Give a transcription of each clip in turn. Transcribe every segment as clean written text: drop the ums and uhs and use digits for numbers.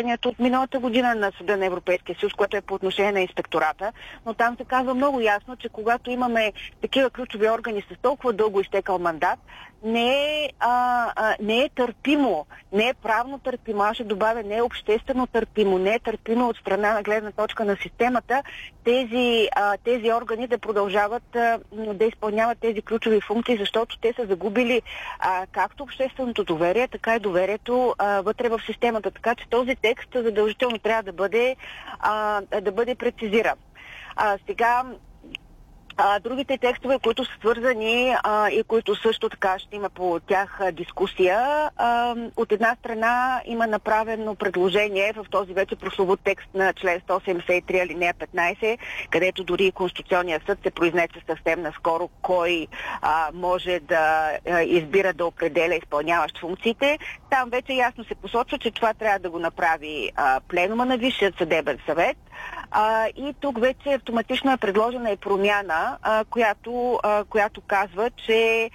решението от миналата година на Съда на Европейския съюз, което е по отношение на инспектората, но там се казва много ясно, че когато имаме такива ключови органи с толкова дълго изтекал мандат, не е търпимо, не е правно търпимо, аз ще добавя, не е обществено търпимо, не е търпимо от страна на гледна точка на системата тези органи да продължават да изпълняват тези ключови функции, защото те са загубили както общественото доверие, така и доверието вътре в системата. Така че този текст задължително трябва да бъде прецизиран. Сега другите текстове, които са свързани и които също така ще има по тях дискусия, от една страна има направено предложение в този вече прословут текст на член 173 алинея 15, където дори Конституционният съд се произнесе съвсем наскоро кой може да избира да определя изпълняващ функциите. Там вече ясно се посочва, че това трябва да го направи пленума на Висшия съдебен съвет. И тук вече автоматично е предложена и промяна, която казва, че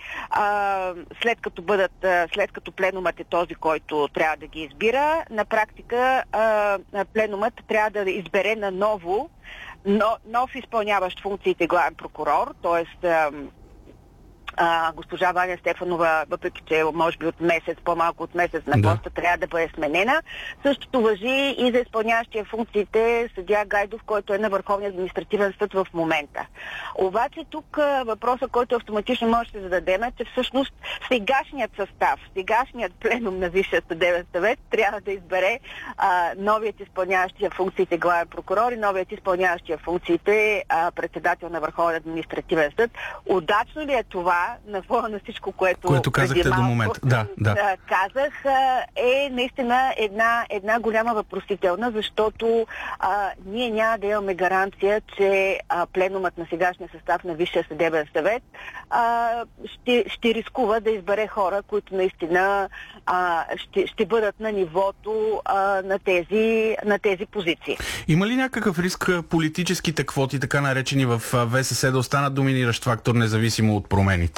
след като пленумът е този, който трябва да ги избира, на практика пленумът трябва да избере на нов изпълняващ функциите главен прокурор, т.е. госпожа Ваня Стефанова, въпреки че може би от месец, по-малко от месец на поста, трябва да бъде сменена. Същото важи и за изпълняващия функциите съдия Гайдов, който е на Върховния административен съд в момента. Обаче тук въпросът, който автоматично може да се зададем, е, че всъщност сегашният състав, сегашният пленум на Висшия съдебен съвет трябва да избере новият изпълняващия функциите главен прокурор и новият изпълняващия функциите председател на Върховния административен съд. Удачно ли е това на фона на всичко, което казахте до момента? Да. Казах, е наистина една голяма въпросителна, защото ние няма да имаме гаранция, че пленумът на сегашния състав на Висшия съдебен съвет ще рискува да избере хора, които наистина ще бъдат на нивото на тези позиции. Има ли някакъв риск политическите квоти, така наречени в ВСС, да останат доминиращ фактор, независимо от промените?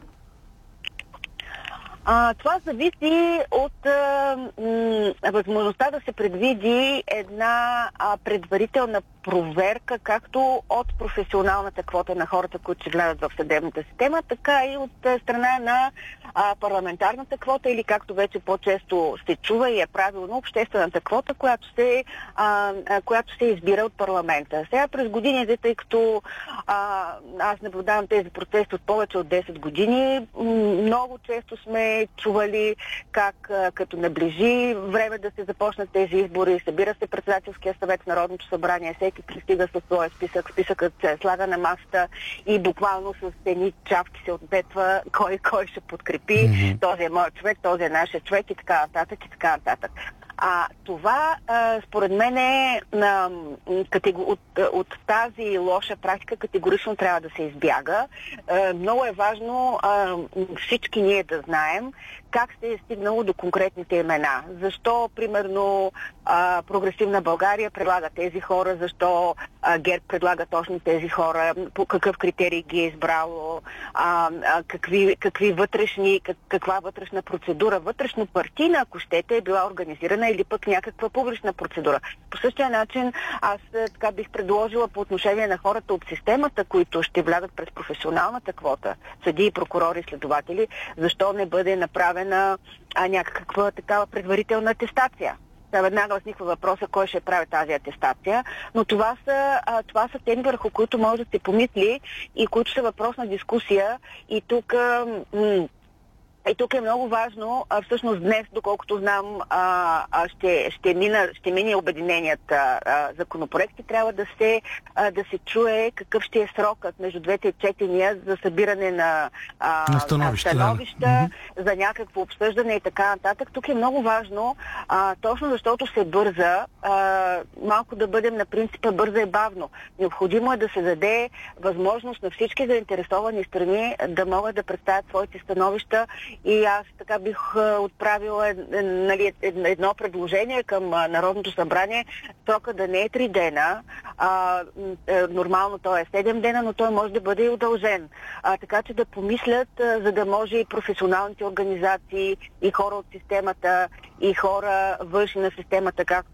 Това зависи от възможността да се предвиди една предварителна проверка, както от професионалната квота на хората, които ще гледат в съдебната система, така и от страна на парламентарната квота или, както вече по-често се чува и е правилно, обществената квота, която се избира от парламента. Сега през годините, тъй като аз наблюдавам тези процеси от повече от 10 години, много често сме чували как като наближи време да се започнат тези избори, събира се председателския съвет в Народното събрание, всеки пристига със своя списъкът се слага на масата и буквално с едни чавки се отбетва кой ще подкрепи, този е моят човек, този е нашия човек и така нататък и така нататък. Това, според мен, от тази лоша практика категорично трябва да се избяга. Много е важно всички ние да знаем как се е стигнало до конкретните имена. Защо, примерно, Прогресивна България предлага тези хора, защо ГЕРБ предлага точно тези хора, по какъв критерий ги е избрало, каква вътрешна процедура, вътрешно партийна, ако щете, е била организирана или пък някаква публична процедура. По същия начин аз така бих предложила по отношение на хората от системата, които ще влязат през професионалната квота, съдии, прокурори, следователи, защо не бъде направена някаква такава предварителна атестация. Веднага възниква въпроса кой ще прави тази атестация, но това са теми, върху които може да се помисли и които са въпрос на дискусия и тук е много важно, всъщност днес, доколкото знам, ще мине обединеният законопроект и трябва да се чуе какъв ще е срокът между двете четения за събиране на становища, за някакво обсъждане и така нататък. Тук е много важно, точно защото се бърза, малко да бъдем на принципа бърза и бавно. Необходимо е да се даде възможност на всички заинтересовани страни да могат да представят своите становища. И аз така бих отправила едно предложение към Народното събрание, срока да не е 3 дена, нормално той е 7 дена, но той може да бъде и удължен. Така че да помислят, за да може и професионалните организации, и хора от системата, и хора външни на системата,